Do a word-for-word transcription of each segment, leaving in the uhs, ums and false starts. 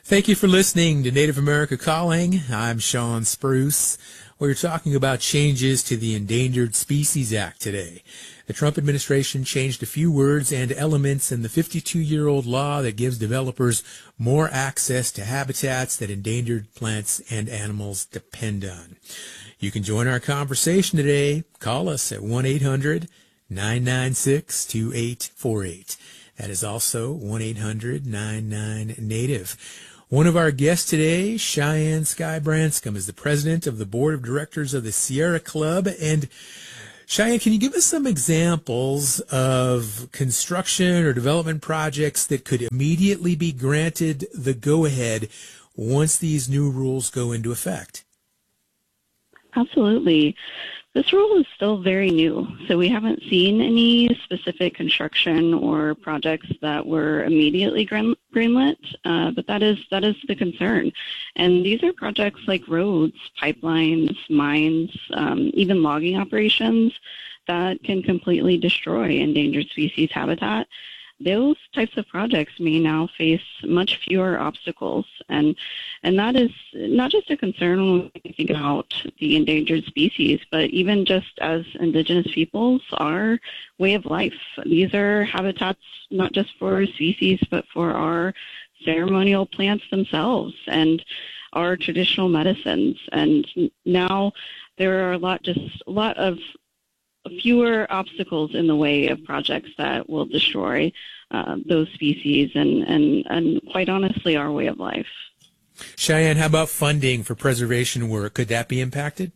Thank you for listening to Native America Calling. I'm Sean Spruce. We're talking about changes to the Endangered Species Act today. The Trump administration changed a few words and elements in the fifty-two-year-old law that gives developers more access to habitats that endangered plants and animals depend on. You can join our conversation today. Call us at one eight hundred nine nine six two eight four eight. That is also one eight hundred nine nine native. One of our guests today, Cheyenne Sky Branscombe, is the president of the board of directors of the Sierra Club. And Cheyenne, can you give us some examples of construction or development projects that could immediately be granted the go-ahead once these new rules go into effect? Absolutely. This rule is still very new, so we haven't seen any specific construction or projects that were immediately green, greenlit, uh, but that is that is the concern. And these are projects like roads, pipelines, mines, um, even logging operations that can completely destroy endangered species habitat. Those types of projects may now face much fewer obstacles, and and that is not just a concern when we think about the endangered species, but even just as Indigenous peoples, our way of life. These are habitats not just for species, but for our ceremonial plants themselves and our traditional medicines. And now there are a lot, just a lot of fewer obstacles in the way of projects that will destroy uh, those species and, and, and quite honestly, our way of life. Cheyenne, how about funding for preservation work? Could that be impacted?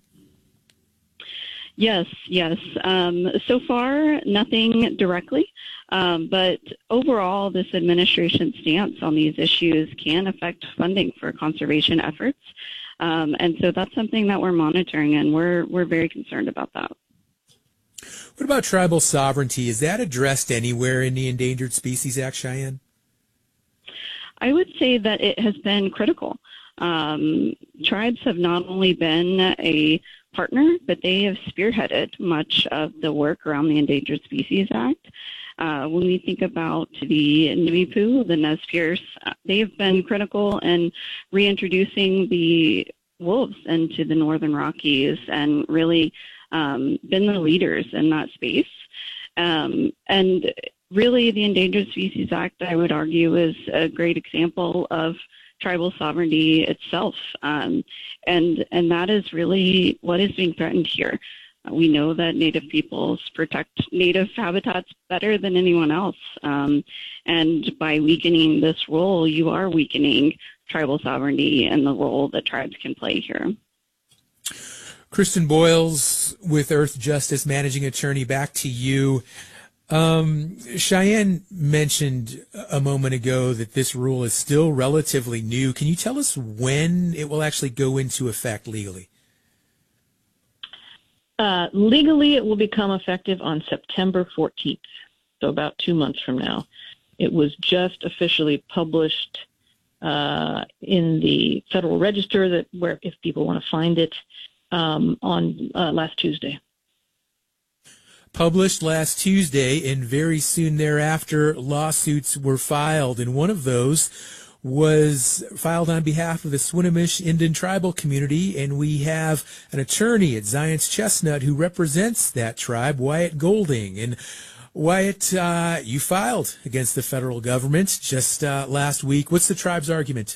Yes, yes. Um, so far, nothing directly, um, but overall, this administration's stance on these issues can affect funding for conservation efforts. Um, and so that's something that we're monitoring, and we're, we're very concerned about that. What about tribal sovereignty? Is that addressed anywhere in the Endangered Species Act, Cheyenne? I would say that it has been critical. Um, tribes have not only been a partner, but they have spearheaded much of the work around the Endangered Species Act. Uh, when we think about the Nimiipuu, the Nez Perce, they have been critical in reintroducing the wolves into the Northern Rockies and really Um, been the leaders in that space. Um, and really, the Endangered Species Act, I would argue, is a great example of tribal sovereignty itself. Um, and, and that is really what is being threatened here. Uh, we know that Native peoples protect Native habitats better than anyone else. Um, and by weakening this role, you are weakening tribal sovereignty and the role that tribes can play here. Kristen Boyles with Earth Justice Managing Attorney, back to you. Um, Cheyenne mentioned a moment ago that this rule is still relatively new. Can you tell us when it will actually go into effect legally? Uh, legally, it will become effective on September fourteenth, so about two months from now. It was just officially published uh, in the Federal Register, that where if people want to find it, Um, on uh, last Tuesday. Published last Tuesday, and very soon thereafter, lawsuits were filed, and one of those was filed on behalf of the Swinomish Indian tribal community, and we have an attorney at Zions Chestnut who represents that tribe, Wyatt Golding. And Wyatt, uh, you filed against the federal government just uh, last week. What's the tribe's argument?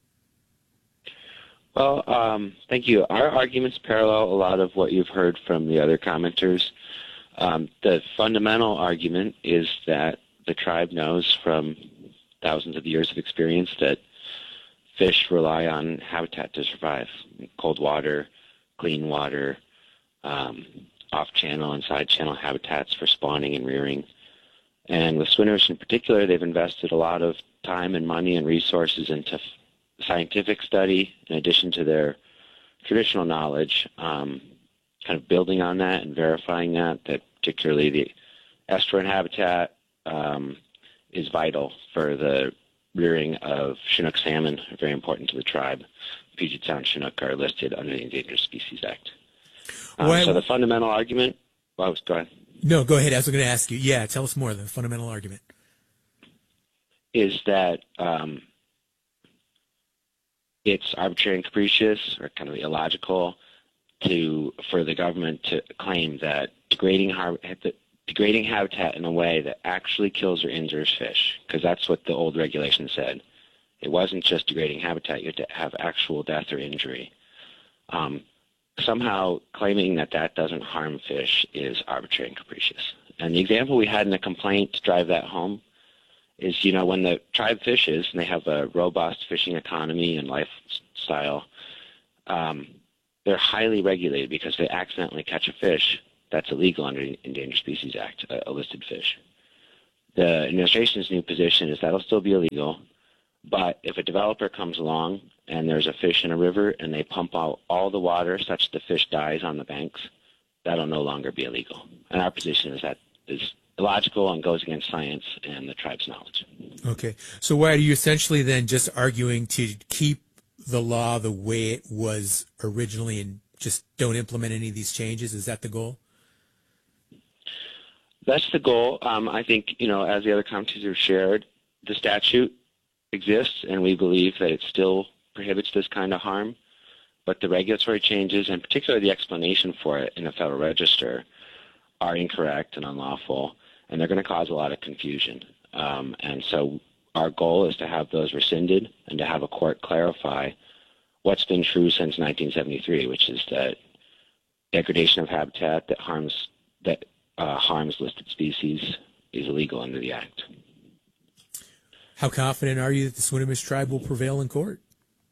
Well, um, thank you. Our arguments parallel a lot of what you've heard from the other commenters. Um, the fundamental argument is that the tribe knows from thousands of years of experience that fish rely on habitat to survive: cold water, clean water, um, off-channel and side-channel habitats for spawning and rearing. And with Swinomish in particular, they've invested a lot of time and money and resources into scientific study, in addition to their traditional knowledge, um, kind of building on that and verifying that, that particularly the estuarine habitat um, is vital for the rearing of Chinook salmon, very important to the tribe. Puget Sound Chinook are listed under the Endangered Species Act. Um, Why, so the fundamental argument, well, go ahead. No, go ahead. I was going to ask you. Yeah, tell us more of the fundamental argument. Is that um, it's arbitrary and capricious or kind of illogical to for the government to claim that degrading har- degrading habitat in a way that actually kills or injures fish, because that's what the old regulation said. It wasn't just degrading habitat; you had to have actual death or injury. Um, somehow claiming that that doesn't harm fish is arbitrary and capricious. And the example we had in the complaint to drive that home is, you know, when the tribe fishes and they have a robust fishing economy and lifestyle, um, they're highly regulated because they accidentally catch a fish that's illegal under the Endangered Species Act, a, a listed fish. The administration's new position is that'll still be illegal, but if a developer comes along and there's a fish in a river and they pump out all the water such that the fish dies on the banks, that'll no longer be illegal. And our position is that is illogical and goes against science and the tribe's knowledge. Okay. So why are you essentially then just arguing to keep the law the way it was originally and just don't implement any of these changes? Is that the goal? That's the goal. Um, I think, you know, as the other commentators have shared, the statute exists and we believe that it still prohibits this kind of harm, but the regulatory changes, and particularly the explanation for it in the Federal Register, are incorrect and unlawful, and they're going to cause a lot of confusion. Um, and so our goal is to have those rescinded and to have a court clarify what's been true since nineteen seventy-three, which is that degradation of habitat that harms that uh, harms listed species is illegal under the Act. How confident are you that the Swinomish tribe will prevail in court?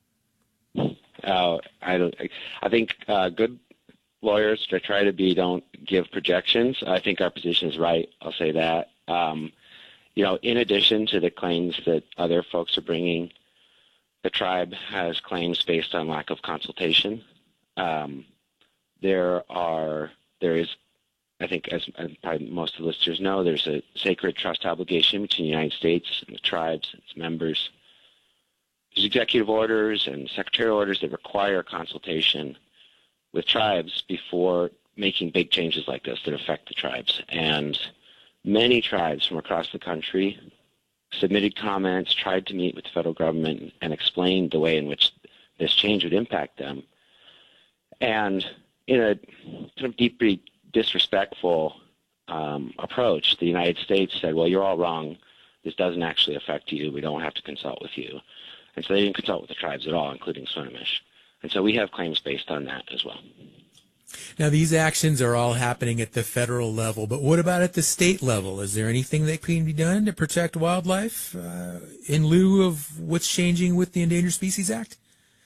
Uh, I don't. I think uh, good lawyers to try to be don't give projections. I think our position is right. I'll say that. Um, you know, in addition to the claims that other folks are bringing, the tribe has claims based on lack of consultation. Um, there are there is, I think, as, as probably most of the listeners know, there's a sacred trust obligation between the United States and the tribes and its members. There's executive orders and secretarial orders that require consultation with tribes before making big changes like this that affect the tribes. And many tribes from across the country submitted comments, tried to meet with the federal government and explain the way in which this change would impact them. And in a kind of deeply disrespectful um, approach, the United States said, well, you're all wrong. This doesn't actually affect you. We don't have to consult with you. And so they didn't consult with the tribes at all, including Swinomish. And so we have claims based on that as well. Now, these actions are all happening at the federal level, but what about at the state level? Is there anything that can be done to protect wildlife uh, in lieu of what's changing with the Endangered Species Act?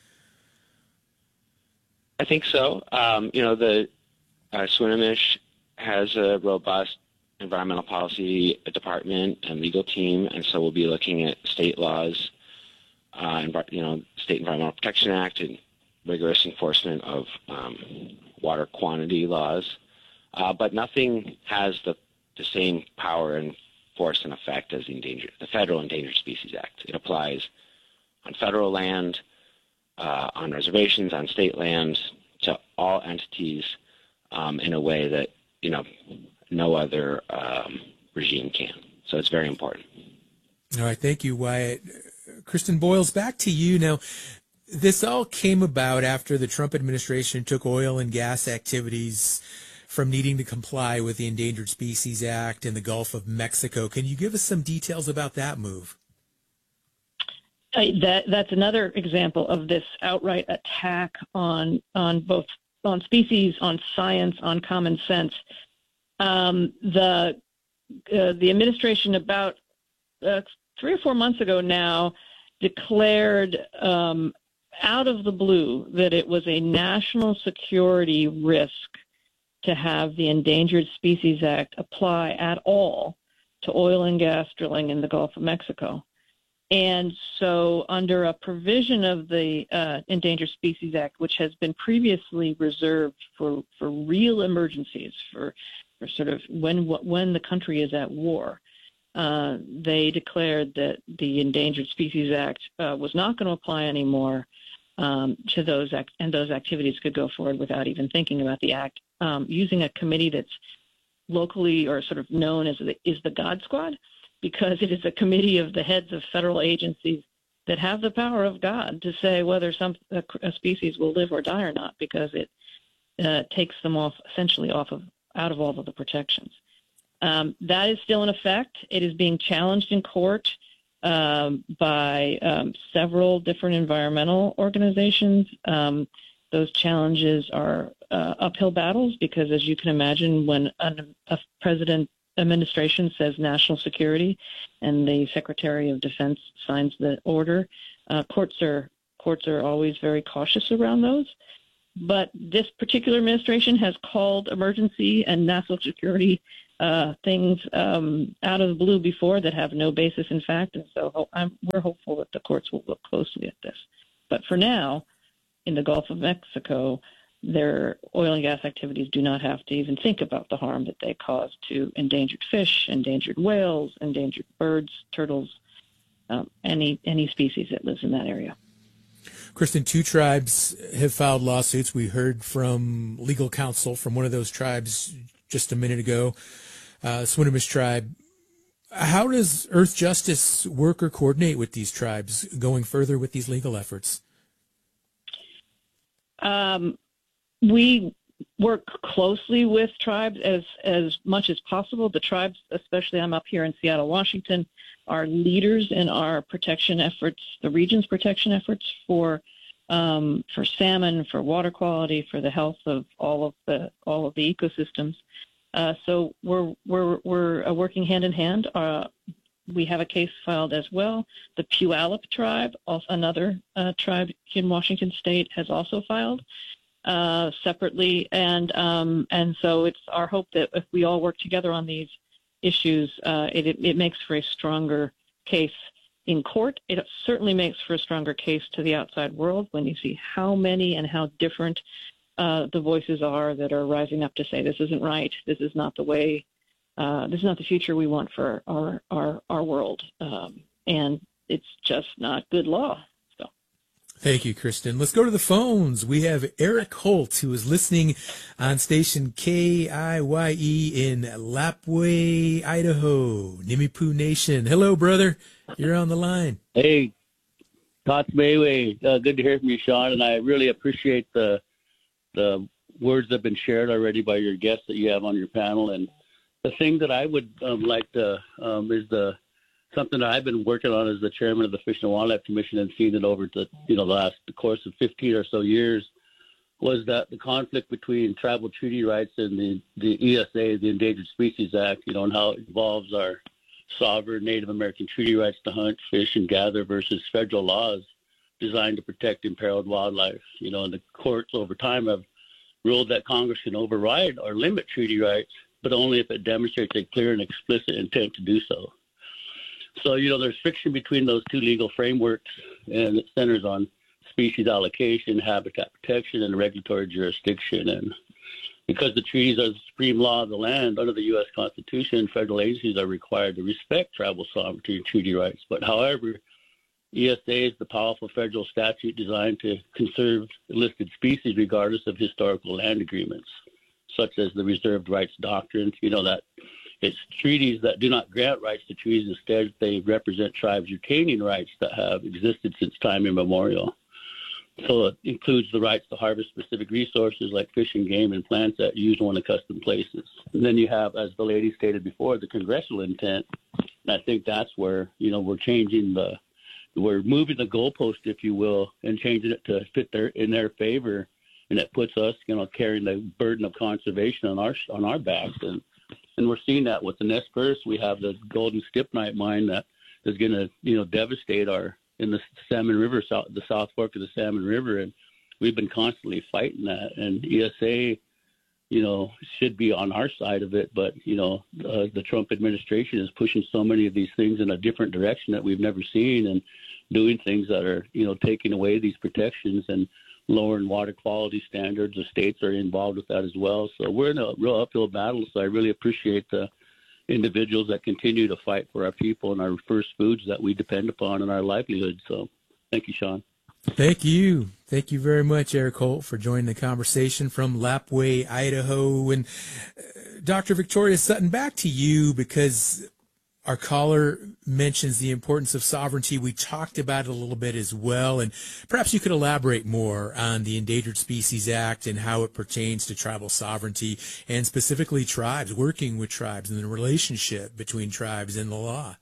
I think so. Um, you know, the uh, Swinomish has a robust environmental policy department and legal team, and so we'll be looking at state laws, uh, you know, State Environmental Protection Act and rigorous enforcement of um, water quantity laws. Uh, but nothing has the, the same power and force and effect as the, endangered, the Federal Endangered Species Act. It applies on federal land, uh, on reservations, on state land, to all entities um, in a way that, you know, no other um, regime can. So it's very important. All right. Thank you, Wyatt. Kristen Boyles, back to you. Now, this all came about after the Trump administration took oil and gas activities from needing to comply with the Endangered Species Act in the Gulf of Mexico. Can you give us some details about that move? Uh, that that's another example of this outright attack on on both on species, on science, on common sense. Um, the uh, the administration about uh, three or four months ago now declared um, out of the blue that it was a national security risk to have the Endangered Species Act apply at all to oil and gas drilling in the Gulf of Mexico. And so under a provision of the uh, Endangered Species Act, which has been previously reserved for, for real emergencies, for, for sort of when, when the country is at war, uh, they declared that the Endangered Species Act uh, was not going to apply anymore um, to those, act- and those activities could go forward without even thinking about the act, um, using a committee that's locally or sort of known as the, is the God Squad, because it is a committee of the heads of federal agencies that have the power of God to say whether some a, a species will live or die or not, because it uh, takes them off essentially off of out of all of the protections. Um, that is still in effect. It is being challenged in court um, by um, several different environmental organizations. Um, those challenges are uh, uphill battles because, as you can imagine, when a, a president administration says national security and the Secretary of Defense signs the order, uh, courts are courts are always very cautious around those. But this particular administration has called emergency and national security uh, things um, out of the blue before that have no basis in fact, and so I'm, we're hopeful that the courts will look closely at this. But for now, in the Gulf of Mexico, their oil and gas activities do not have to even think about the harm that they cause to endangered fish, endangered whales, endangered birds, turtles, um, any any species that lives in that area. Kristen, two tribes have filed lawsuits. We heard from legal counsel from one of those tribes just a minute ago, uh, Swinomish tribe. How does Earth Justice work or coordinate with these tribes going further with these legal efforts? Um, we work closely with tribes as, as much as possible. The tribes, especially I'm up here in Seattle, Washington, are leaders in our protection efforts, the region's protection efforts for um, for salmon, for water quality, for the health of all of the all of the ecosystems. Uh, so we're we're we're uh, working hand in hand. Uh, we have a case filed as well. The Puyallup tribe, also another uh, tribe in Washington State, has also filed uh, separately, and um, and so it's our hope that if we all work together on these issues, uh, it, it, it makes for a stronger case in court. It certainly makes for a stronger case to the outside world when you see how many and how different uh, the voices are that are rising up to say this isn't right, this is not the way, uh, this is not the future we want for our our, our world, um, and it's just not good law. So. Thank you, Kristen. Let's go to the phones. We have Eric Holt, who is listening on station K I Y E in Lapwai, Idaho, Nimiipuu Nation. Hello, brother. You're on the line. Hey, Tatsmewe. Uh, good to hear from you, Sean, and I really appreciate the the words that have been shared already by your guests that you have on your panel. And the thing that I would um, like to um, is the something that I've been working on as the chairman of the Fish and Wildlife Commission and seen it over the you know the last the course of fifteen or so years, was that the conflict between tribal treaty rights and the, the E S A, the Endangered Species Act, you know, and how it involves our sovereign Native American treaty rights to hunt, fish, and gather versus federal laws designed to protect imperiled wildlife. You know, and the courts over time have ruled that Congress can override or limit treaty rights, but only if it demonstrates a clear and explicit intent to do so. So, you know, there's friction between those two legal frameworks, and it centers on species allocation, habitat protection, and regulatory jurisdiction. And because the treaties are the supreme law of the land under the U S Constitution, federal agencies are required to respect tribal sovereignty and treaty rights. But however, E S A is the powerful federal statute designed to conserve listed species regardless of historical land agreements, such as the reserved rights doctrine. You know, that it's treaties that do not grant rights to trees. Instead, they represent tribes retaining rights that have existed since time immemorial. So it includes the rights to harvest specific resources like fish and game and plants that use on accustomed places. And then you have, as the lady stated before, the congressional intent. And I think that's where, you know, we're changing the, we're moving the goalpost, if you will, and changing it to fit their, in their favor. And it puts us, you know, carrying the burden of conservation on our, on our backs. And, and we're seeing that with the Nez Perce. We have the Golden Stibnite mine that is going to, you know, devastate our, in the Salmon River, south, the South Fork of the Salmon River, and we've been constantly fighting that. And E S A, you know, should be on our side of it, but you know, uh, the Trump administration is pushing so many of these things in a different direction that we've never seen, and doing things that are, you know, taking away these protections and lowering water quality standards. The states are involved with that as well. So we're in a real uphill battle. So I really appreciate the individuals that continue to fight for our people and our first foods that we depend upon in our livelihood. So thank you, Sean. Thank you. Thank you very much, Eric Holt, for joining the conversation from Lapwai, Idaho. And uh, Doctor Victoria Sutton, back to you, because our caller mentions the importance of sovereignty. We talked about it a little bit as well, and perhaps you could elaborate more on the Endangered Species Act and how it pertains to tribal sovereignty and specifically tribes, working with tribes and the relationship between tribes and the law.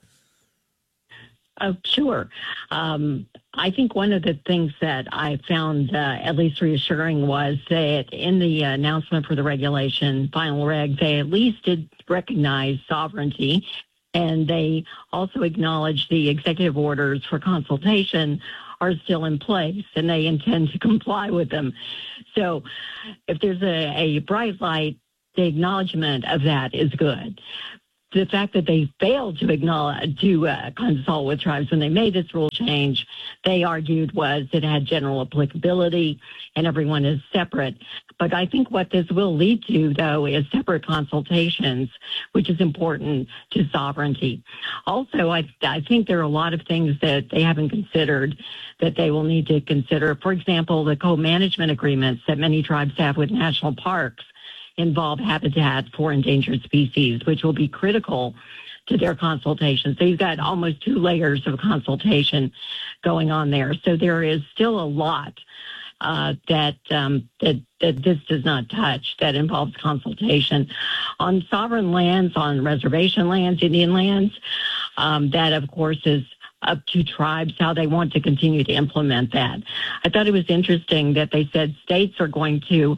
Oh, sure. Um, I think one of the things that I found uh, at least reassuring was that in the announcement for the regulation, final reg, they at least did recognize sovereignty, and they also acknowledged the executive orders for consultation are still in place, and they intend to comply with them. So if there's a, a bright light, the acknowledgement of that is good. The fact that they failed to acknowledge, to uh, consult with tribes when they made this rule change, they argued was it had general applicability and everyone is separate. But I think what this will lead to, though, is separate consultations, which is important to sovereignty. Also, I, I think there are a lot of things that they haven't considered that they will need to consider. For example, the co-management agreements that many tribes have with national parks involve habitat for endangered species, which will be critical to their consultation. So you've got almost two layers of consultation going on there. So there is still a lot uh, that, um, that that this does not touch that involves consultation. On sovereign lands, on reservation lands, Indian lands, um, that, of course, is up to tribes how they want to continue to implement that. I thought it was interesting that they said states are going to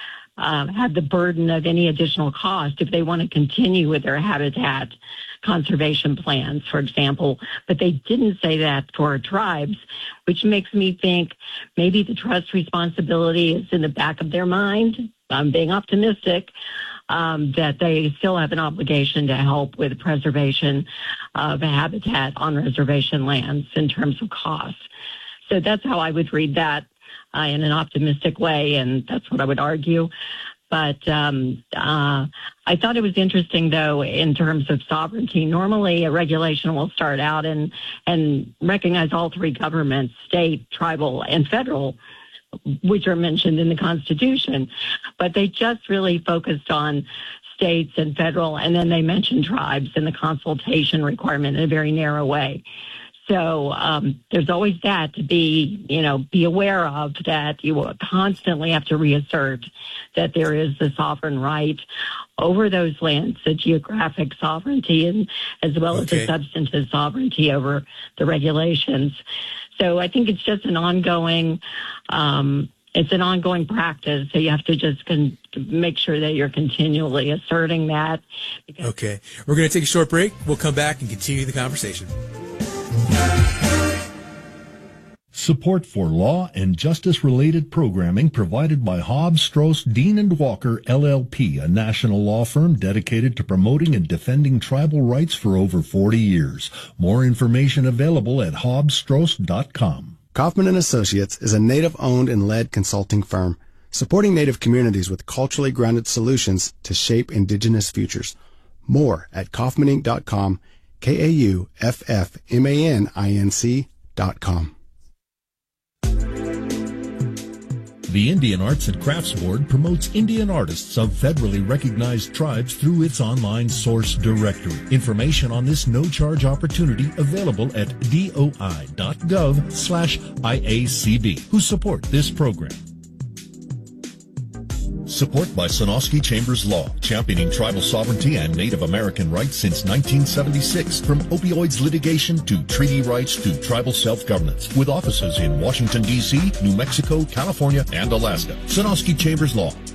Uh, have the burden of any additional cost if they want to continue with their habitat conservation plans, for example. But they didn't say that for tribes, which makes me think maybe the trust responsibility is in the back of their mind. I'm being optimistic um, that they still have an obligation to help with preservation of habitat on reservation lands in terms of cost. So that's how I would read that. Uh, in an optimistic way, and that's what I would argue. But um, uh, I thought it was interesting, though, in terms of sovereignty. Normally, a regulation will start out and, and recognize all three governments, state, tribal, and federal, which are mentioned in the Constitution. But they just really focused on states and federal, and then they mentioned tribes in the consultation requirement in a very narrow way. So um, there's always that to be, you know, be aware of, that you will constantly have to reassert that there is the sovereign right over those lands, the geographic sovereignty, and as well okay. as the substantive sovereignty over the regulations. So I think it's just an ongoing, um, it's an ongoing practice. So you have to just con- make sure that you're continually asserting that. Okay. We're going to take a short break. We'll come back and continue the conversation. Support for law and justice-related programming provided by Hobbs, Strauss, Dean and Walker, L L P, a national law firm dedicated to promoting and defending tribal rights for over forty years. More information available at hobbs strauss dot com. Kaufman and Associates is a Native-owned and led consulting firm supporting Native communities with culturally grounded solutions to shape Indigenous futures. More at kaufman inc dot com, K A U F F M A N I N C dot com. The Indian Arts and Crafts Board promotes Indian artists of federally recognized tribes through its online source directory. Information on this no-charge opportunity available at doi.gov slash IACB, who support this program. Support by Sonosky Chambers Law, championing tribal sovereignty and Native American rights since nineteen seventy-six. From opioids litigation to treaty rights to tribal self-governance. With offices in Washington, D C, New Mexico, California, and Alaska. Sonosky Chambers Law,